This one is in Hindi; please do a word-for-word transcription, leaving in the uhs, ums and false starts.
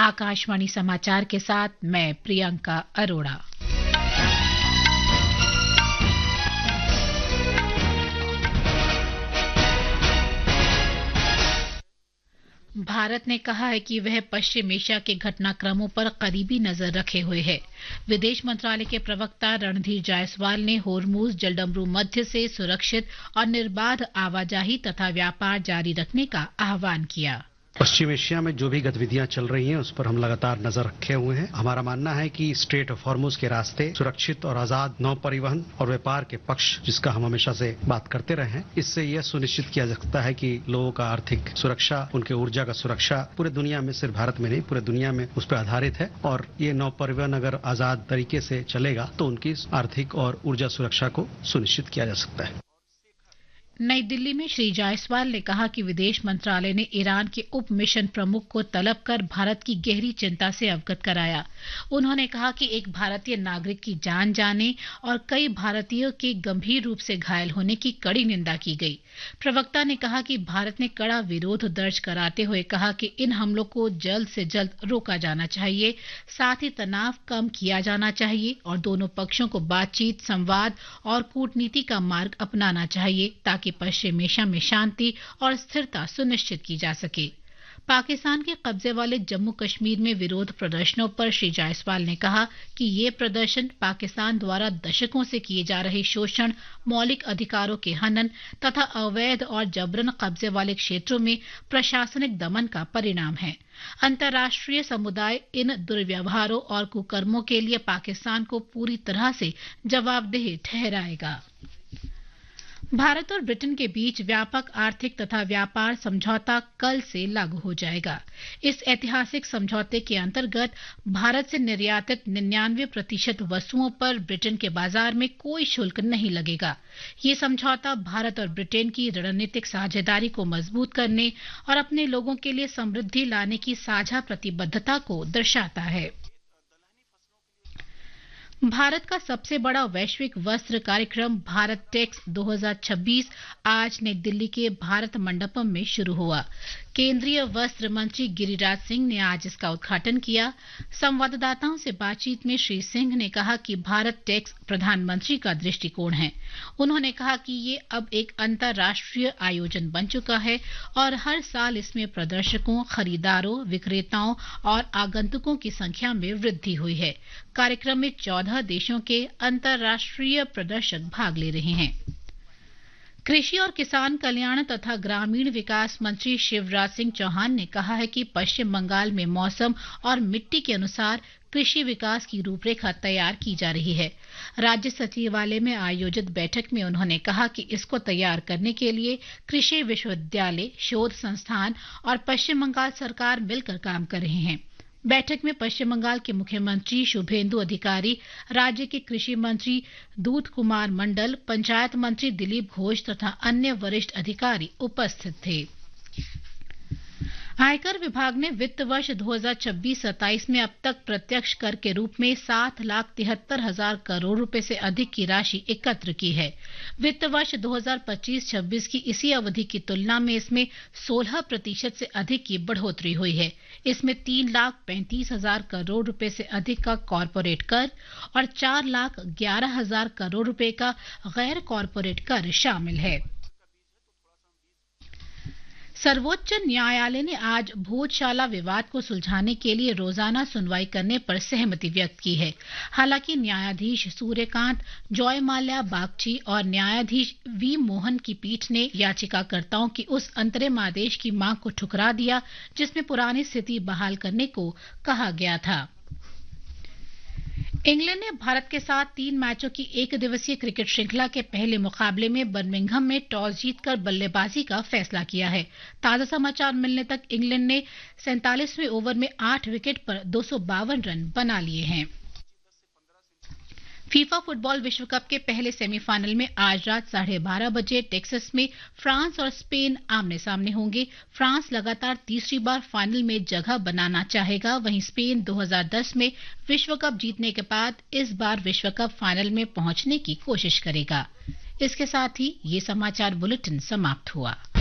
आकाशवाणी समाचार के साथ मैं प्रियंका अरोड़ा। भारत ने कहा है कि वह पश्चिम एशिया के घटनाक्रमों पर करीबी नजर रखे हुए है। विदेश मंत्रालय के प्रवक्ता रणधीर जायसवाल ने होर्मुज जलडमरू मध्य से सुरक्षित और निर्बाध आवाजाही तथा व्यापार जारी रखने का आह्वान किया। पश्चिम एशिया में जो भी गतिविधियां चल रही हैं उस पर हम लगातार नजर रखे हुए हैं। हमारा मानना है कि स्ट्रेट ऑफ हॉर्मुज के रास्ते सुरक्षित और आजाद नौ परिवहन और व्यापार के पक्ष, जिसका हम हमेशा से बात करते रहे हैं, इससे यह सुनिश्चित किया जा सकता है कि लोगों का आर्थिक सुरक्षा, उनके ऊर्जा का सुरक्षा पूरे दुनिया में, सिर्फ भारत में नहीं पूरे दुनिया में उस पर आधारित है। और ये नौ परिवहन अगर आजाद तरीके से चलेगा तो उनकी आर्थिक और ऊर्जा सुरक्षा को सुनिश्चित किया जा सकता है। नई दिल्ली में श्री जायसवाल ने कहा कि विदेश मंत्रालय ने ईरान के उप मिशन प्रमुख को तलब कर भारत की गहरी चिंता से अवगत कराया। उन्होंने कहा कि एक भारतीय नागरिक की जान जाने और कई भारतीयों के गंभीर रूप से घायल होने की कड़ी निंदा की गई। प्रवक्ता ने कहा कि भारत ने कड़ा विरोध दर्ज कराते हुए कहा कि इन हमलों को जल्द से जल्द रोका जाना चाहिए, साथ ही तनाव कम किया जाना चाहिए और दोनों पक्षों को बातचीत, संवाद और कूटनीति का मार्ग अपनाना चाहिए ताकि पश्चिम एशिया में शांति और स्थिरता सुनिश्चित की जा सके। पाकिस्तान के कब्जे वाले जम्मू कश्मीर में विरोध प्रदर्शनों पर श्री जायसवाल ने कहा कि ये प्रदर्शन पाकिस्तान द्वारा दशकों से किए जा रहे शोषण, मौलिक अधिकारों के हनन तथा अवैध और जबरन कब्जे वाले क्षेत्रों में प्रशासनिक दमन का परिणाम है। अंतर्राष्ट्रीय समुदाय इन दुर्व्यवहारों और कुकर्मों के लिए पाकिस्तान को पूरी तरह से जवाबदेह ठहराएगा। भारत और ब्रिटेन के बीच व्यापक आर्थिक तथा व्यापार समझौता कल से लागू हो जाएगा। इस ऐतिहासिक समझौते के अंतर्गत भारत से निर्यातित निन्यानवे प्रतिशत वस्तुओं पर ब्रिटेन के बाजार में कोई शुल्क नहीं लगेगा। ये समझौता भारत और ब्रिटेन की रणनीतिक साझेदारी को मजबूत करने और अपने लोगों के लिए समृद्धि लाने की साझा प्रतिबद्धता को दर्शाता है। भारत का सबसे बड़ा वैश्विक वस्त्र कार्यक्रम भारत टेक्स दो हज़ार छब्बीस आज नई दिल्ली के भारत मंडपम में शुरू हुआ। केंद्रीय वस्त्र मंत्री गिरिराज सिंह ने आज इसका उद्घाटन किया। संवाददाताओं से बातचीत में श्री सिंह ने कहा कि भारत टेक्स प्रधानमंत्री का दृष्टिकोण है। उन्होंने कहा कि ये अब एक अंतर्राष्ट्रीय आयोजन बन चुका है और हर साल इसमें प्रदर्शकों, खरीदारों, विक्रेताओं और आगंतुकों की संख्या में वृद्धि हुई है। कार्यक्रम में चौदह देशों के अंतर्राष्ट्रीय प्रदर्शक भाग ले रहे हैं। कृषि और किसान कल्याण तथा ग्रामीण विकास मंत्री शिवराज सिंह चौहान ने कहा है कि पश्चिम बंगाल में मौसम और मिट्टी के अनुसार कृषि विकास की रूपरेखा तैयार की जा रही है। राज्य सचिवालय में आयोजित बैठक में उन्होंने कहा कि इसको तैयार करने के लिए कृषि विश्वविद्यालय, शोध संस्थान और पश्चिम बंगाल सरकार मिलकर काम कर रहे हैं। बैठक में पश्चिम बंगाल के मुख्यमंत्री शुभेंदु अधिकारी, राज्य के कृषि मंत्री दूत कुमार मंडल, पंचायत मंत्री दिलीप घोष तथा अन्य वरिष्ठ अधिकारी उपस्थित थे। आयकर विभाग ने वित्त वर्ष दो हज़ार छब्बीस सत्ताईस में अब तक प्रत्यक्ष कर के रूप में सात लाख तिहत्तर हजार करोड़ रुपए से अधिक की राशि एकत्र की है। वित्त वर्ष दो हज़ार पच्चीस छब्बीस की इसी अवधि की तुलना में इसमें सोलह प्रतिशत से अधिक की बढ़ोतरी हुई है। इसमें तीन लाख पैंतीस हजार करोड़ रुपए से अधिक का कॉरपोरेट कर और चार लाख ग्यारह हजार करोड़ रुपए का गैर कॉरपोरेट कर शामिल है। सर्वोच्च न्यायालय ने आज भोजशाला विवाद को सुलझाने के लिए रोजाना सुनवाई करने पर सहमति व्यक्त की है। हालांकि न्यायाधीश सूर्यकांत, जॉयमाल्या बागची और न्यायाधीश वी मोहन की पीठ ने याचिकाकर्ताओं की उस अंतरिम आदेश की मांग को ठुकरा दिया जिसमें पुरानी स्थिति बहाल करने को कहा गया था। इंग्लैंड ने भारत के साथ तीन मैचों की एक दिवसीय क्रिकेट श्रृंखला के पहले मुकाबले में बर्मिंघम में टॉस जीतकर बल्लेबाजी का फैसला किया है। ताजा समाचार मिलने तक इंग्लैंड ने सैंतालीसवें ओवर में आठ विकेट पर दो सौ बावन रन बना लिए हैं। फीफा फुटबॉल विश्व कप के पहले सेमीफाइनल में आज रात साढ़े बारह बजे टेक्सास में फ्रांस और स्पेन आमने सामने होंगे। फ्रांस लगातार तीसरी बार फाइनल में जगह बनाना चाहेगा, वहीं स्पेन दो हज़ार दस में विश्व कप जीतने के बाद इस बार विश्व कप फाइनल में पहुंचने की कोशिश करेगा। इसके साथ ही ये समाचार बुलेटिन समाप्त हुआ।